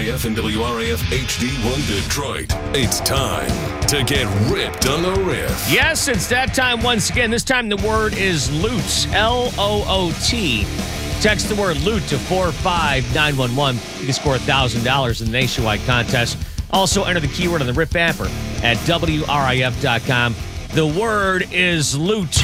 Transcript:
WRIF and WRIF HD1 Detroit. It's time to get ripped on the riff. Yes, it's that time once again. This time the word is loot. L-O-O-T. Text the word loot to 45911. You can score $1,000 in the nationwide contest. Also enter the keyword on the RIP Bamper at WRIF.com. The word is loot.